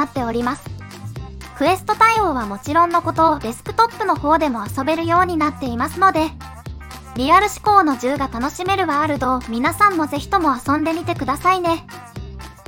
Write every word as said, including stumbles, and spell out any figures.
なっております。クエスト対応はもちろんのこと、デスクトップの方でも遊べるようになっていますので、リアル思考の銃が楽しめるワールドを皆さんもぜひとも遊んでみてくださいね。